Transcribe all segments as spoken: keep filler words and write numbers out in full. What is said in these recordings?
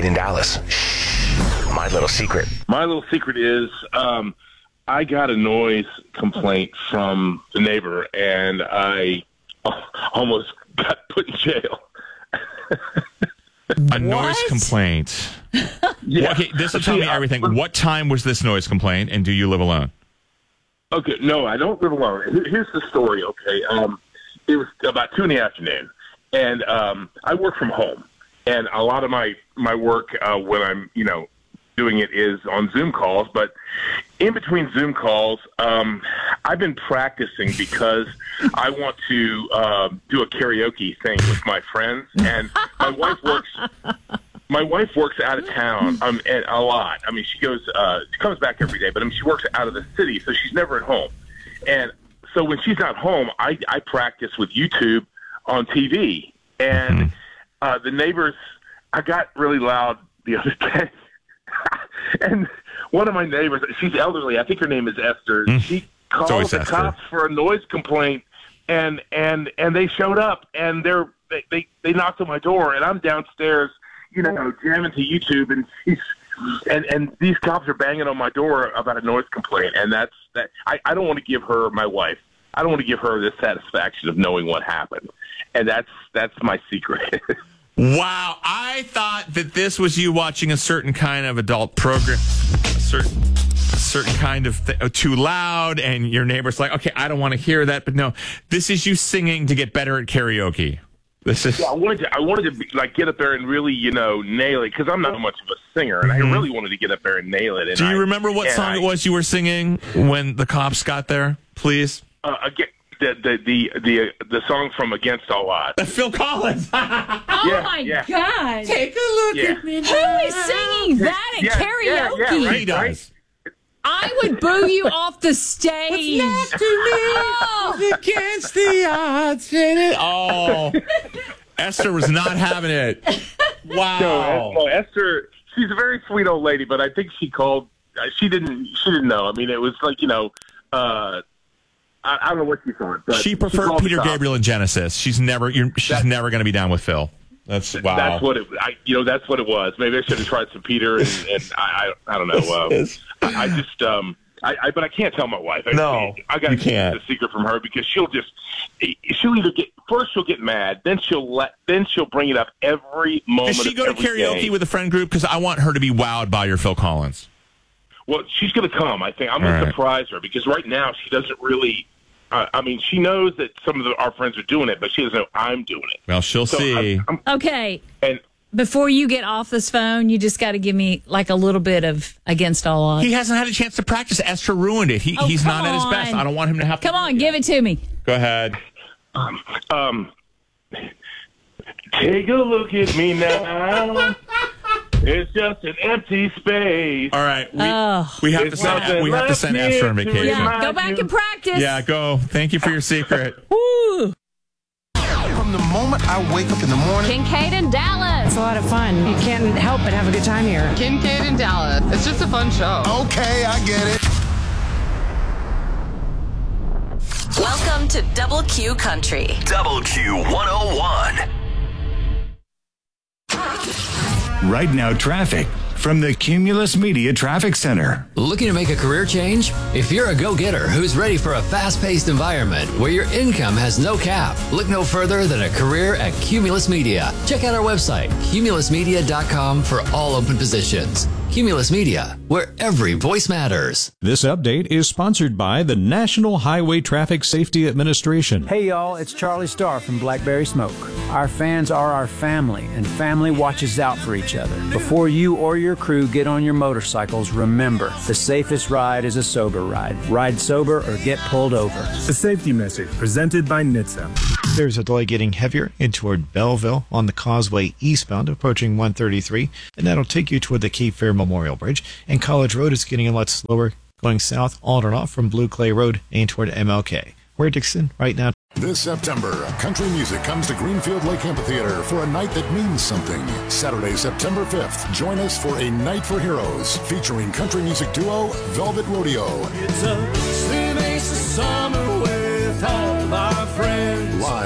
Kincaid in Dallas. Shh. My little secret. My little secret is um, I got a noise complaint from the neighbor, and I almost got put in jail. A noise complaint. Yeah. Okay, this will tell me everything. What time was this noise complaint, and do you live alone? Okay, no, I don't live alone. Here's the story, okay? Um, it was about two in the afternoon, and um, I work from home. And a lot of my, my work uh, when I'm, you know, doing it is on Zoom calls. But in between Zoom calls, um, I've been practicing because I want to uh, do a karaoke thing with my friends. And my wife works my wife works out of town um, and a lot. I mean, she goes, uh, she comes back every day, but I mean, she works out of the city, so she's never at home. And so when she's not home, I, I practice with YouTube on T V. And mm-hmm. uh, the neighbors, I got really loud the other day. And one of my neighbors, she's elderly. I think her name is Esther. Mm. She called the Esther. cops for a noise complaint, and and and they showed up, and they're they, they they knocked on my door, and I'm downstairs, you know, jamming to YouTube, and she's and and these cops are banging on my door about a noise complaint, and that's that. I I don't want to give her, my wife, I don't want to give her the satisfaction of knowing what happened, and that's that's my secret. Wow, I thought that this was you watching a certain kind of adult program, a certain, a certain kind of th- too loud, and your neighbor's like, okay, I don't want to hear that, but no, this is you singing to get better at karaoke. This is. Yeah, I wanted to. I wanted to be, like get up there and really, you know, nail it, because I'm not much of a singer, and mm-hmm. I really wanted to get up there and nail it. And Do you I, remember what song I, it was you were singing when the cops got there? Please. Uh, again. The, the the the the song from Against All Odds. Phil Collins. Oh yeah, my yeah. God! Take a look yeah. at me. Who is singing that at yeah, karaoke? Yeah, yeah, right, he does. Right? I would boo you off the stage. What's next to me oh. against the odds. Oh, Esther was not having it. Wow. No, no, Esther. She's a very sweet old lady, but I think she called. Uh, she didn't. She didn't know. I mean, it was like you know. Uh, I, I don't know what she thought. But she preferred she Peter Gabriel and Genesis. She's never. You're, she's that's, never going to be down with Phil. That's wow. That's what it. I, you know, that's what it was. Maybe I should have tried some Peter, and, and I, I, I don't know. Um, I, I just, um, I, I, but I can't tell my wife. I, no, I got to keep the secret from her because she'll just, she'll either get first she'll get mad, then she'll let, then she'll bring it up every moment. Does she go to karaoke day. with a friend group? Because I want her to be wowed by your Phil Collins. Well, she's going to come. I think I'm going right. to surprise her because right now she doesn't really. Uh, I mean, she knows that some of the, our friends are doing it, but she doesn't know I'm doing it. Well, she'll so see. I'm, I'm, okay. And before you get off this phone, you just got to give me like a little bit of Against All Odds. He hasn't had a chance to practice. Esther ruined it. He, oh, he's not on. at his best. I don't want him to have to. Come on, give it to me. Go ahead. Um, um, take a look at me now. It's just an empty space. All right, we, oh. we have it's to send we have to send Esther on vacation. Yeah, go back and practice. Yeah, go. Thank you for your secret. Woo. From the moment I wake up in the morning. Kincaid in Dallas. It's a lot of fun. You can't help but have a good time here. Kincaid in Dallas. It's just a fun show. Okay, I get it. Welcome to Double Q Country. Double Q one oh one. Right now, traffic from the Cumulus Media Traffic Center. Looking to make a career change? If you're a go-getter who's ready for a fast-paced environment where your income has no cap, look no further than a career at Cumulus Media. Check out our website, cumulus media dot com, for all open positions. Cumulus Media, where every voice matters. This update is sponsored by the National Highway Traffic Safety Administration. Hey y'all, it's Charlie Starr from Blackberry Smoke. Our fans are our family, and family watches out for each other. Before you or your crew get on your motorcycles, remember, the safest ride is a sober ride. Ride sober or get pulled over. A safety message presented by N H T S A. There's a delay getting heavier in toward Belleville on the Causeway eastbound, approaching one thirty-three, and that'll take you toward the Cape Fear Memorial Bridge. And College Road is getting a lot slower, going south on and off from Blue Clay Road and toward M L K. We're Dixon right now. This September, country music comes to Greenfield Lake Amphitheater for a night that means something. Saturday, September fifth, join us for A Night for Heroes, featuring country music duo Velvet Rodeo. It's a slim ace of summer with all of our friends. Live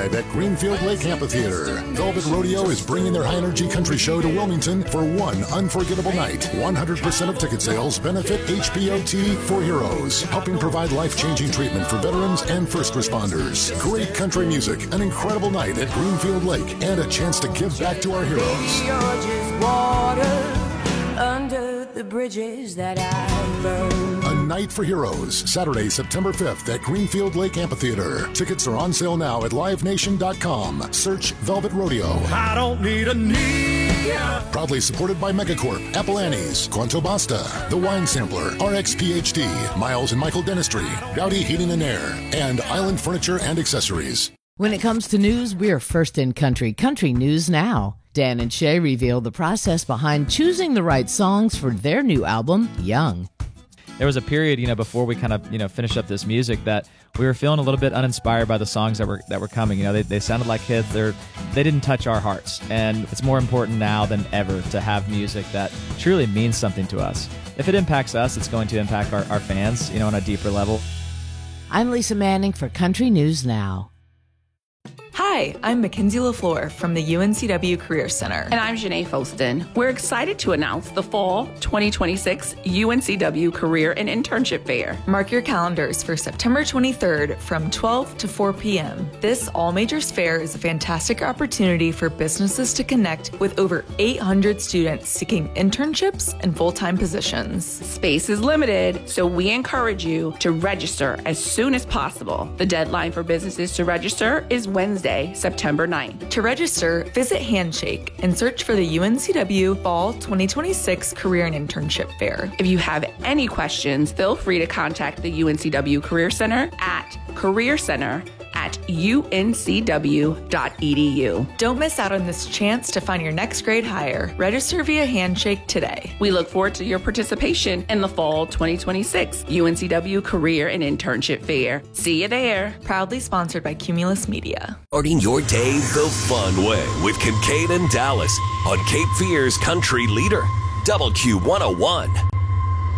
live at Greenfield Lake Amphitheater. Velvet Rodeo is bringing their high-energy country show to Wilmington for one unforgettable night. one hundred percent of ticket sales benefit H P O T for Heroes, helping provide life-changing treatment for veterans and first responders. Great country music, an incredible night at Greenfield Lake, and a chance to give back to our heroes. You're just water under the bridges that I burned. A Night for Heroes, Saturday, September fifth at Greenfield Lake Amphitheater. Tickets are on sale now at live nation dot com. Search Velvet Rodeo. I don't need a knee. Proudly supported by Megacorp, Apple Annie's, Quanto Basta, The Wine Sampler, R X P H D, Miles and Michael Dentistry, Dowdy Heating and Air, and Island Furniture and Accessories. When it comes to news, we're first in country. Country News Now. Dan and Shay reveal the process behind choosing the right songs for their new album, Young. There was a period, you know, before we kind of, you know, finished up this music that we were feeling a little bit uninspired by the songs that were that were coming. You know, they, they sounded like hits. They're, they didn't touch our hearts. And it's more important now than ever to have music that truly means something to us. If it impacts us, it's going to impact our, our fans, you know, on a deeper level. I'm Lisa Manning for Country News Now. Hi, I'm Mackenzie LaFleur from the U N C W Career Center. And I'm Janae Folston. We're excited to announce the Fall twenty twenty-six U N C W Career and Internship Fair. Mark your calendars for September twenty-third from twelve to four p.m. This all-majors fair is a fantastic opportunity for businesses to connect with over eight hundred students seeking internships and full-time positions. Space is limited, so we encourage you to register as soon as possible. The deadline for businesses to register is Wednesday, September ninth. To register, visit Handshake and search for the U N C W Fall twenty twenty-six Career and Internship Fair. If you have any questions, feel free to contact the U N C W Career Center at Career Center at U N C W dot E D U. Don't miss out on this chance to find your next grade hire. Register via Handshake today. We look forward to your participation in the Fall twenty twenty-six U N C W Career and Internship Fair. See you there. Proudly sponsored by Cumulus Media. Starting your day the fun way with Kincaid and Dallas on Cape Fear's Country Leader, W Q one oh one.